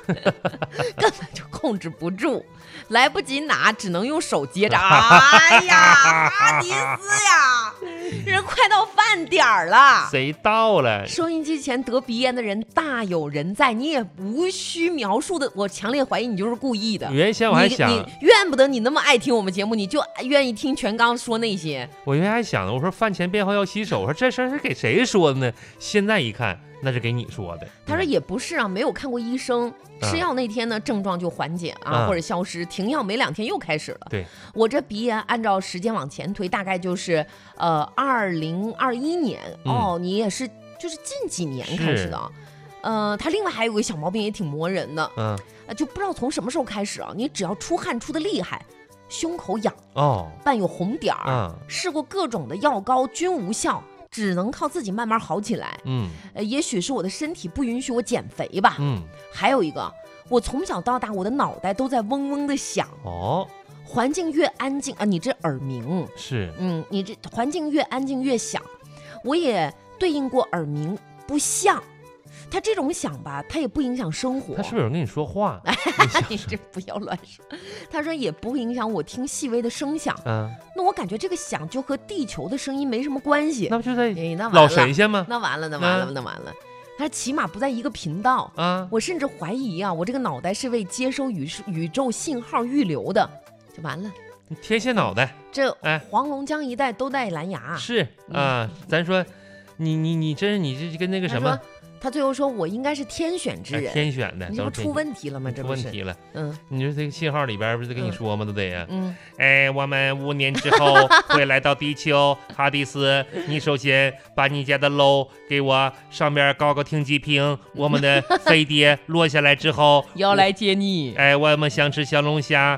根本就控制不住，来不及拿，只能用手接着。哎呀，哈迪斯呀，人快到饭点了， 谁到了？ 收音机前得鼻炎的人大有人在，你也无需描述的，我强烈怀疑你就是故意的。 原先我还想， 你怨不得你那么爱听我们节目，你就愿意听全刚说那些。 我原来还想，我说饭前便后要洗手，我说这事儿是给谁说的呢？现在一看，那是给你说的。 他说也不是啊，没有看过医生，吃药那天呢症状就缓解啊，或者消失，停药没2天又开始了。 对， 我这鼻炎按照时间往前推，大概就是2021年哦，你也是就是近几年开始的。他另外还有个小毛病也挺磨人的，就不知道从什么时候开始啊，你只要出汗出的厉害，胸口痒伴有红点儿，试过各种的药膏均无效，只能靠自己慢慢好起来。也许是我的身体不允许我减肥吧。还有一个，我从小到大我的脑袋都在嗡嗡的响。环境越安静啊，你这耳鸣是， 你这环境越安静越响，我也对应过耳鸣不响。他这种响吧，他也不影响生活。 他是不是有人跟你说话？ 你这不要乱说。他说也不影响我听细微的声响。那我感觉这个响就和地球的声音没什么关系。 那不就在老神仙吗？ 那完了。他说起码不在一个频道啊。我甚至怀疑啊，我这个脑袋是为接收宇宙信号预留的，就完了。 天线脑袋， 这黄龙江一带都带蓝牙。 是啊，咱说你这跟那个什么。 他最后说：“我应该是天选之人， 天选的， 你这不出问题了吗？这出问题了。你说这个信号里边不是跟你说吗？都得呀。我们5年之后会来到地球，哈迪斯，你首先把你家的楼给我上边搞个停机坪，我们的飞碟落下来之后要来接你。 我们想吃小龙虾。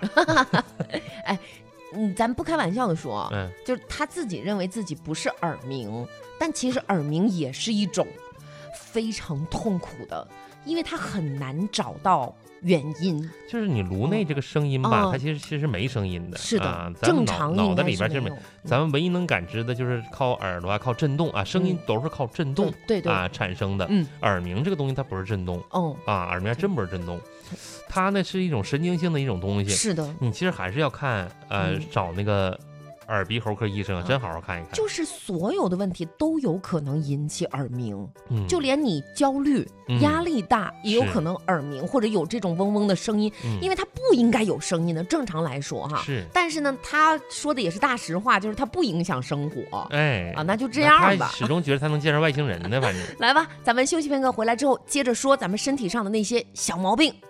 咱不开玩笑的说，就是他自己认为自己不是耳鸣，但其实耳鸣也是一种。”非常痛苦的，因为它很难找到原因。就是你颅内这个声音吧，它其实没声音的。 是的， 正常脑袋里边是没有。 咱们唯一能感知的就是靠耳朵靠震动啊，声音都是靠震动产生的。耳鸣这个东西它不是震动。耳鸣还真不是震动，它呢是一种神经性的一种东西。 是的， 你其实还是要看找那个。耳鼻喉科医生真好好看一看。 就是所有的问题都有可能引起耳鸣，就连你焦虑、压力大也有可能耳鸣，或者有这种嗡嗡的声音，因为它不应该有声音的。正常来说哈，但是呢，他说的也是大实话，就是它不影响生活。那就这样吧。 他始终觉得他能见着外星人呢，反正。 来吧，咱们休息片刻，回来之后接着说咱们身体上的那些小毛病。